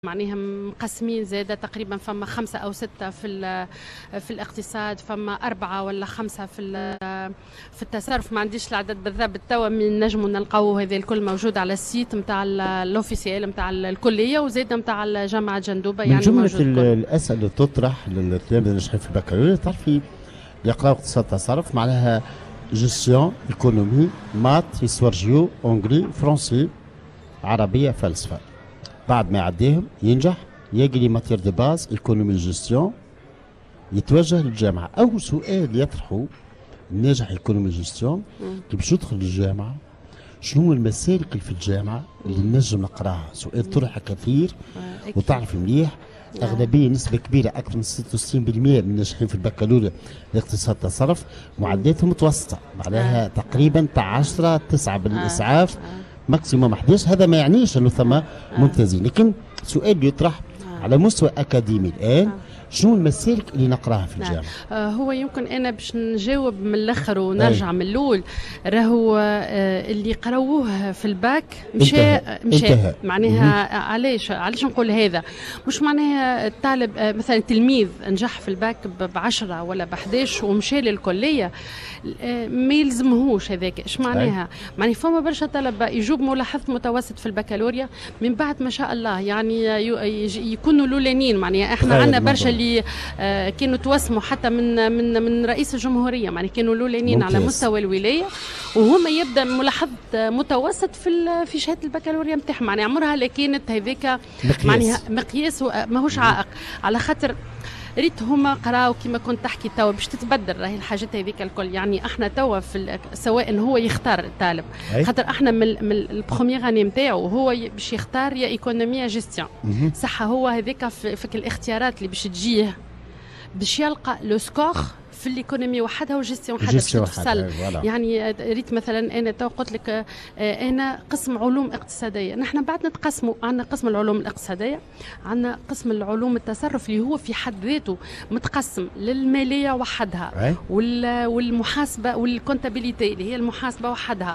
معناها مقسمين زادة تقريبا فما 5 أو 6 في الاقتصاد، فما 4 ولا 5 في التصرف. ما عنديش العدد بالضبط توا، من نجموا نلقاوه هذا الكل موجود على السيت نتاع الاوفيسيال نتاع الكلية وزادة نتاع جامعة جندوبة. يعني من جملة الأسئلة اللي تطرح للتلاميذ الناجحين في البكالوريا، تعرفي يقراوا اقتصاد تصرف معناها جيستيون، ايكونومي، مات، هيستوار جيو، اونجلي، فرنسي، عربية، فلسفة. بعد ما يعديهم ينجح يجي لي ماتير دي باز ايكونومي جيستيون، يتوجه للجامعة. أول سؤال يطرحه الناجح ايكونومي جيستيون كي باش يدخل الجامعة، شنو المسالك اللي في الجامعة اللي نجم نقراها؟ سؤال طرح كثير وتعرف مليح أغلبية نسبة كبيرة أكثر من 66% من الناجحين في البكالوريا الاقتصاد تصرف معدلاتهم متوسطة، معناها تقريبا 10 9 بالإسعاف ماكسيموم 11. هذا ما يعنيش انه ثم ممتازين، لكن سؤال يطرح على مستوى اكاديمي الان، شنو المسالك اللي نقراها في الجامعه؟ هو يمكن انا باش نجاوب من الاخر ونرجع من الاول. راهو اللي قراوه في الباك مشى معناها علاش نقول هذا؟ مش معناها الطالب مثلا تلميذ نجح في الباك ب10 ولا ب11 ومشى للكليه ما يلزمهوش هذاك. ايش معناها؟ معناها فما برشا طلبه يجوب ملاحظه متوسط في البكالوريا من بعد ما شاء الله يعني يكونوا الاولانيين. معناها احنا عندنا برشا اللي كانوا توسموا حتى من رئيس الجمهوريه، معناها كانوا الاولانيين على مستوى الولايه وهما يبدا ملاحظه متوسط في شهاده البكالوريا نتاعهم. معناها عمرها لا كانت هذاك معناها مقياس ماهوش عائق، على خاطر ريت هما قراو كما كنت تحكي توا باش تتبدل راهي الحاجات هذيك الكل. يعني احنا توا سواء هو يختار الطالب، خاطر احنا من البروميير اني نتاعو هو باش يختار يا ايكونومي يا جيستيون. صح هو هذاك في الاختيارات اللي باش تجيه باش يلقى لو سكور في الايكونومي وحدها وجيستيون وحدها باش تفصل. يعني ريت مثلا انا تو قلت لك انا قسم علوم اقتصاديه، نحن بعد نتقسموا، عندنا قسم العلوم الاقتصاديه، عندنا قسم العلوم التصرف اللي هو في حد ذاته متقسم للماليه وحدها والمحاسبه والكونتابيليتي اللي هي المحاسبه وحدها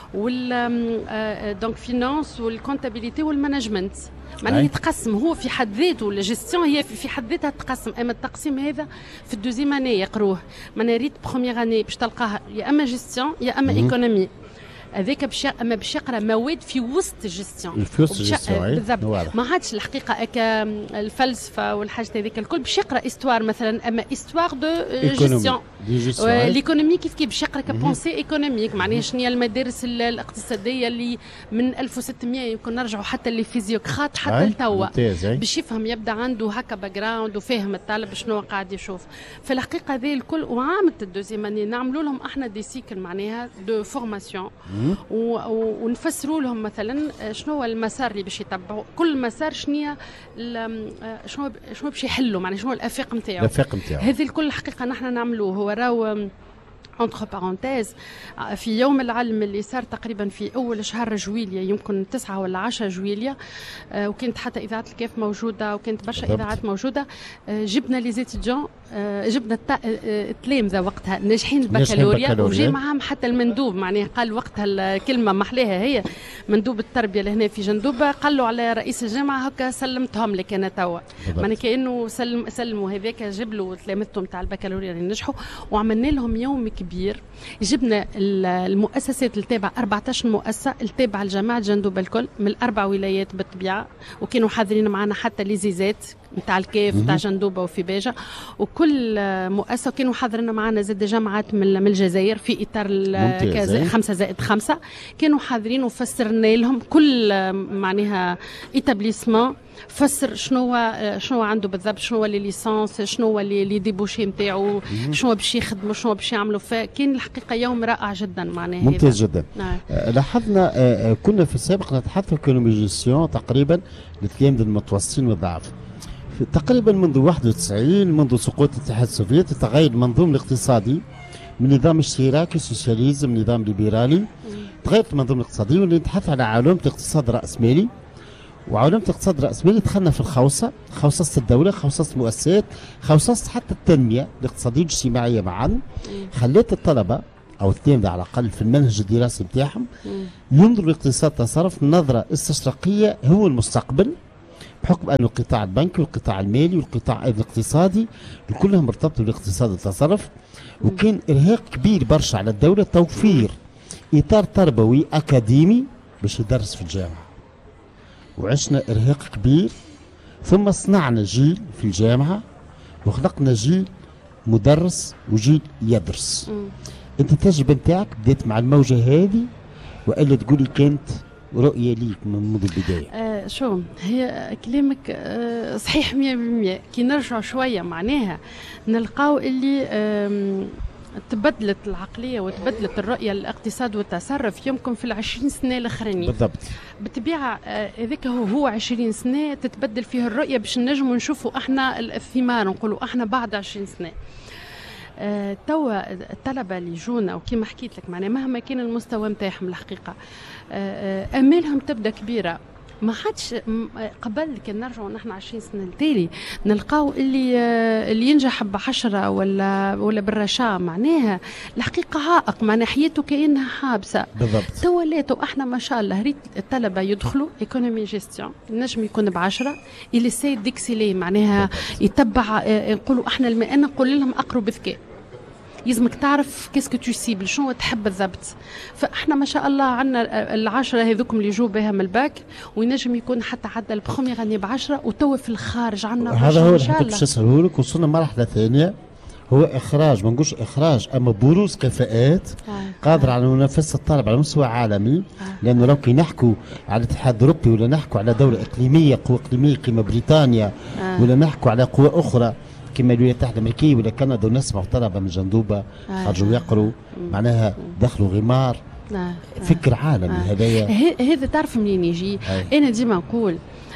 دونك فينانس والكونتابيليتي والمانجمنت. معناها يتقسم هو في حد ذاته، الجيستيون هي في حد ذاتها تقسم. اما التقسيم هذا في الدوزيام اني يقروه. معناها ريت بروميير اني باش تلقاها يا اما جيستيون يا اما ايكونومي. هذاك باش يقرا مواد في وسط الجيستيون، في وسط الجيستيون بالضبط. ما عادش الحقيقه هكا الفلسفه والحاجات هذيك الكل باش يقرا استوار مثلا، اما استوار دو جيستيون. ليكونومي كيف باش يقرا كبونسي ايكونوميك. معناها شنو هي المدارس الاقتصاديه اللي من 1600 يمكن نرجعوا حتى لفيزيوقراط حتى لتوا باش يفهم، يبدا عنده هكا باك جراوند وفاهم الطالب شنو قاعد يشوف في الحقيقه ذي الكل. وعامه الدوزيام اني نعملوا لهم احنا دي سيكل معناها دو فورماسيون ونفسروا لهم مثلا شنو هو المسار اللي باش يتبعوا، كل مسار شنو باش يحلوا، معناها شنو الافاق نتاعو. هذه الكل الحقيقه نحن نعملوه. هو راهو entre parenthèses في يوم العلم اللي صار تقريبا في اول شهر جويليا، يمكن 9 ولا 10 جويليا، وكانت حتى اذاعه الكاف موجوده وكانت برشا اذاعات موجوده. جبنا لي زيتيديون، جبنا التلامذه وقتها ناجحين البكالوريا، وجي معاهم حتى المندوب. معناها قال وقتها الكلمه محلاها هي مندوب التربيه لهنا في جندوبه، قال له على رئيس الجامعه هكا سلمتهم لك انا توا. معناها كانه سلموا هذاك، جاب له تلامذتهم تاع البكالوريا اللي نجحوا، وعملنا لهم يوم كبير. جبنا المؤسسات التابعه 14 مؤسسه التابعه لجامعه جندوبه الكل من ال4 ولايات بالطبيعه، وكانوا حاضرين معنا حتى ليزيزات نتاع الكاف نتاع جندوبه وفي باجه، وكل مؤسسه كانوا حاضرين معنا زاد جامعات من الجزائر في اطار 5+5 كانوا حاضرين، وفسرنا لهم كل معناها ايتابليسمون فسر شنو عنده بالضبط، شنو هو لي ليسانس، شنو هو لي ديبوشي نتاعو، شنو باش يخدموا، شنو باش يعملوا. فكان الحقيقه يوم رائع جدا معناها ممتاز جدا. لاحظنا كنا في السابق نتحدث ايكونومي جيستيون تقريبا للتلاميذ المتوسطين والضعاف. تقريبا منذ 91 منذ سقوط الاتحاد السوفيتي تغير المنظوم الاقتصادي من نظام اشتراكي سوسياليزم نظام ليبرالي، تغيرت المنظوم الاقتصادي واللي نتحدث على عالم اقتصاد راسمالي. وعلمت اقتصاد الرأسمالي دخلنا في خوصصة الدولة، خوصصة المؤسسات، خوصصة حتى التنمية الاقتصادية والاجتماعية معا. خليت الطلبة أو التلاميذ على الأقل في المنهج الدراسي بتاعهم ينظروا لاقتصاد التصرف نظرة استشراقية، هو المستقبل بحكم أن القطاع البنكي والقطاع المالي والقطاع الاقتصادي كلهم مرتبطوا بالاقتصاد والتصرف، وكان إرهاق كبير برشا على الدولة توفير إطار تربوي أكاديمي باش يدرس في الجامعة. وعشنا إرهاق كبير، ثم صنعنا جيل في الجامعة وخلقنا جيل مدرس وجيل يدرس. أنت التجربة نتاعك بدأت مع الموجة هذه وإلا تقولي كانت رؤية ليك منذ البداية؟ شو هي كلامك صحيح 100%. كي نرجع شوية معناها نلقاو اللي تبدلت العقلية وتبدلت الرؤية للاقتصاد والتصرف يمكن في 20 سنة الأخرانيين. بالضبط. بالطبيعة هذاك هو 20 سنة تتبدل فيه الرؤية باش نجموا نشوفوا احنا الثمار، نقولوا احنا بعد 20 سنة. توا الطلبة اللي يجونا وكما حكيت لك معناها مهما كان المستوى نتاعهم الحقيقة امالهم تبدا كبيرة. ما حدش قبل كان نرجعوا نحن 20 سنه التالي نلقاو اللي ينجح ب10 ولا بالرشا معناها الحقيقه عائق، معناها حياته كانها حابسه. بالضبط. تولاتوا احنا ما شاء الله ريت الطلبه يدخلوا ايكونومي جيستيون النجم يكون ب10 اللي السيد ديكسيلي معناها يتبع نقولوا احنا انا نقول لهم اقروا بذكاء. يلزمك تعرف كيسكو تو سيبل شنو تحب بالضبط. فاحنا ما شاء الله عندنا ال10 هذوكم اللي جو بها من الباك وينجم يكون حتى عدى البخومي غني ب10 وتوا في الخارج عندنا هذا هو اللي باش نسأله لك. وصلنا مرحلة ثانية هو إخراج، ما نقولش إخراج أما بروز كفاءات قادرة على منافسة الطالب على مستوى عالمي. لأنه لو كي نحكوا على الاتحاد الأوروبي ولا نحكوا على دولة إقليمية قوة إقليمية كما بريطانيا ولا نحكوا على قوى أخرى كما الولايات المتحدة الأمريكية ولا كندا ونسمعوا طلبة من جندوبة خرجوا يقروا معناها دخلوا غمار فكر عالمي. هذا تعرف منين يجي؟ أنا ديما نقول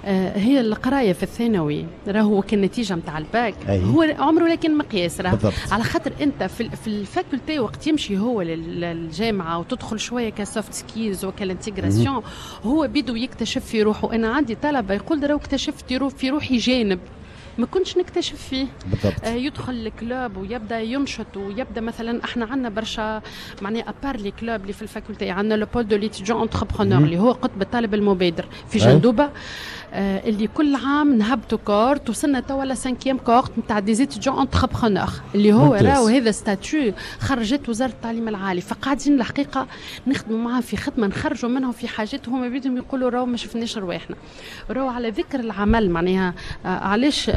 هي القرايه في الثانوي راهو كالنتيجه نتاع الباك هو عمره لكن مقياس راه على خاطر انت في الفاكولتي وقت يمشي هو للجامعه وتدخل شويه كسوفت سكيلز وكالانتيغراسيون هو بيدو يكتشف في روحه. انا عندي طلبه يقول راهو اكتشفت في روحي جانب ما كنتش نكتشف فيه. بالضبط. يدخل الكلوب ويبدا ينشط ويبدا مثلا احنا عندنا برشا معناها ابار لي كلوب اللي في الفاكولتي عندنا لو بول دو ليتيديون انتربرونور اللي هو قطب الطالب المبادر في جندوبه اللي كل عام نهبطوا كورت وصلنا توا ل 5 كورت نتاع دي زيتيديون انتربرونور اللي هو راهو هذا ستاتيو خرجت وزاره التعليم العالي. فقاعدين الحقيقه نخدموا معاهم في خدمه نخرجوا منهم في حاجات هما بدهم يقولوا راهو ما شفناش رواحنا. راهو على ذكر العمل معناها علاش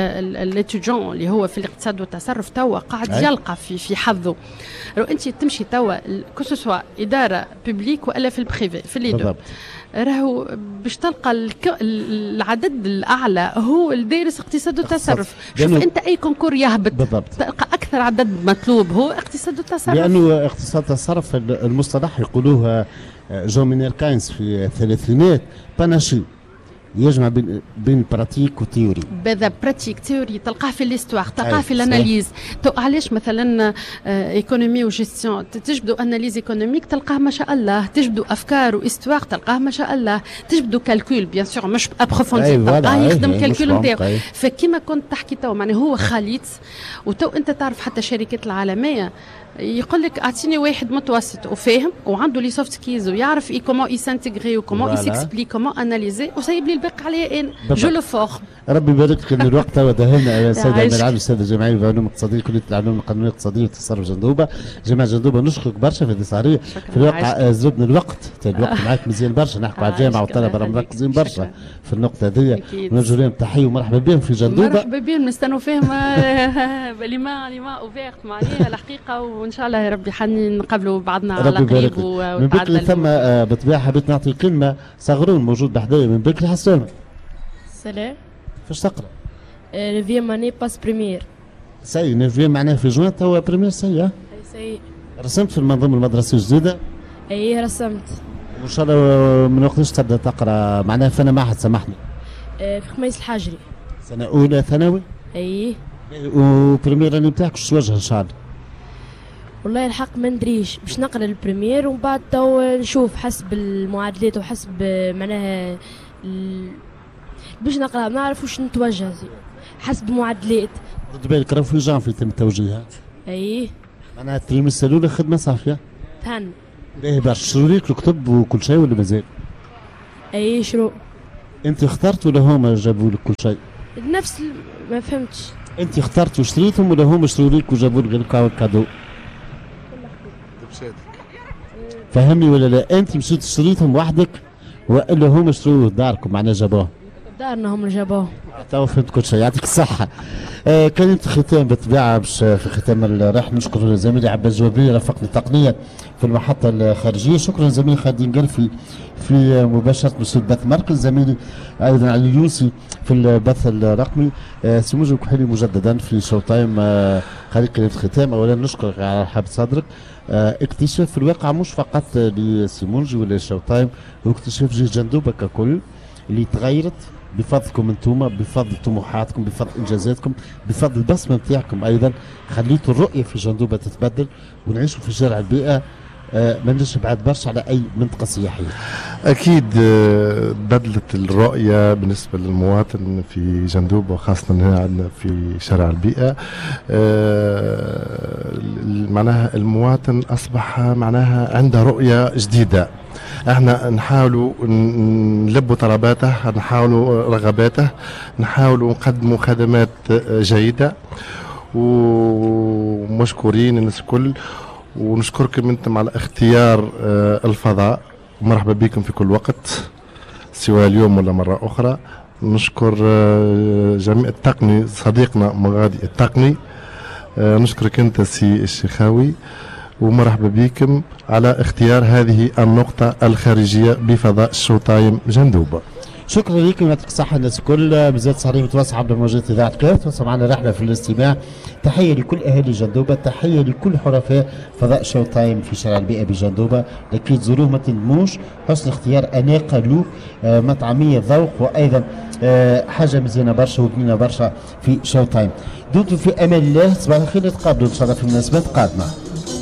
الاتيديون اللي هو في الاقتصاد والتصرف توا قاعد يلقى في حظه. انت تمشي توا كسوا اداره بوبليك والا في البريفي في لي دو راهو باش تلقى العدد الاعلى هو الدارس اقتصاد والتصرف. شوف انت اي كونكور يهبط بالضبط. تلقى اكثر عدد مطلوب هو اقتصاد والتصرف لانه اقتصاد التصرف المصطلح يقولوه جون مينير كاينز في الثلاثينات باناشي يجمع بين براتيك وتيوري. بدا براتيك تيوري تلقاه في الاستواغ تلقاه في الاناليز. علاش مثلا ايكونومي وجيستيون تجبدوا اناليز ايكونوميك تلقاه ما شاء الله، تجبدوا افكار واستواغ تلقاه ما شاء الله، تجبدوا كالكول بيان سور مش ابروفوندي تلقاه يخدم كالكول نتاعو. فكما كنت تحكي تو معناها هو خليط. وتو انت تعرف حتى الشركات العالميه يقول لك اعطيني واحد متوسط وفاهم وعنده لي سوفت سكيلز ويعرف كومون يسانتيغري وكومون يسكسبليك كومون اناليزي وسايب لي الباقي عليا انا جو لو فور. ربي يبارك لك. الوقت توا دهنا السيد عبد العال الاستاذ الجمعيه العلوم الاقتصاديه كليه العلوم القانونيه الاقتصاديه والتصرف جندوبه. جماعه جندوبه نشكرك برشا في الدساريه. في الواقع زودنا الوقت معك مزيان برشا نحكوا على الجامعه والطلبه راهم مركزين برشا في النقطه هذه. نوجه لهم تحيه ومرحبا بهم في جندوبه. مرحبا بهم نستنوا فيهم لما اوفيرت معناها الحقيقه وان شاء الله يا ربي نقابلوا بعضنا على قريب. من بكري ثم بالطبيعه حبيت نعطي كلمه صغرون موجود بحدايا من بكري. حسامه سلام. فاش تقرا؟ نوفيام اني باس بريمير. سي نوفيام معناها في جوان توا بريمير سي سي. رسمت في المنظومه المدرسيه الجديده؟ اي رسمت. وان شاء الله من وقتاش تبدا تقرا معناها فانا معهد سامحني؟ في خميس الحجري. سنه اولى ثانوي؟ اي. وبريمير اللي نتاعك شو توجه ان شاء الله؟ والله الحق ما ندريش باش نقرا البريمير ومن بعد تو نشوف حسب المعادلات وحسب معناها باش نقرا ما نعرف واش نتوجه حسب المعادلات. رد بالك راه في جانفي يتم التوجيه. اي معناها التريمستر الاولى خدمه صافيه. تهن. باهي برشا شرو ليك الكتب وكل شيء ولا مازال؟ اي شرو. انت اخترت ولا هما جابوا لك كل شيء؟ نفس ما فهمتش. انت اخترت واشتريتهم ولا هما اشتروا لك وجابوا لك كادو؟ فهمني ولا لا؟ انت مشيت اشتريتهم وحدك والا هما اشتروه داركم معناها جابوه؟ دارنا هم اللي جابوه. تو فهمت كل شيء، يعطيك الصحة. كانت ختام بالطبيعة باش في ختام الراح نشكر زميلي عباس جوابري رافقني تقنيا في المحطة الخارجية، شكرا زميلي خالد نقرفي في مباشرة مسؤول بث مركز، زميلي أيضا علي اليوسي في البث الرقمي، سموجي كحيلي مجددا في شو تايم. خليك كلمة ختام، أولا نشكرك على رحاب صدرك. اكتشاف في الواقع مش فقط لسيمونجي ولا شو تايم، هو اكتشاف جيش جندوبة ككل اللي تغيرت بفضلكم انتم، بفضل طموحاتكم، بفضل انجازاتكم، بفضل البصمه نتاعكم ايضا، خليتوا الرؤيه في جندوبه تتبدل ونعيشوا في شارع البيئه. ما نجمش بعد برشا على اي منطقه سياحيه. اكيد بدلت الرؤيه بالنسبه للمواطن في جندوبه، وخاصه هنا عندنا في شارع البيئه. معناها المواطن اصبح معناها عنده رؤيه جديده. احنا نحاولوا نلبوا طلباته، نحاولوا رغباته، نحاولوا نقدموا خدمات جيده، ومشكورين الناس الكل. ونشكركم انتم على اختيار الفضاء، ومرحبا بكم في كل وقت سواء اليوم ولا مره اخرى. نشكر جميع التقني، صديقنا مغادي التقني. نشكرك انت سي الشيخاوي، ومرحبا بكم على اختيار هذه النقطة الخارجية بفضاء شو تايم جندوبة. شكرا لكم، يعطيك الصحة الناس الكل. بزيادة صحيح متواصل عبر موجة إذاعة كاف، توصل معنا رحلة في الاستماع. تحية لكل أهالي جندوبة، تحية لكل حرفاء فضاء شو تايم في شارع البيئة بجندوبة. لكي تزوروه ما تندموش، حسن اختيار أناقة له، مطعمية ذوق، وأيضا حاجة مزيانة برشا وبنينة برشا في شو تايم. دمتم في أمان الله، صباح الخير، نتقابلوا إن شاء الله في مناسبات قادمة.